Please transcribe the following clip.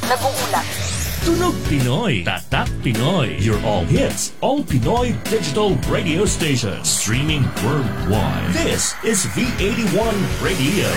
nag-uulat. Tunog Pinoy, Tatak Pinoy, your all hits, all Pinoy digital radio station, streaming worldwide. This is V81 Radio.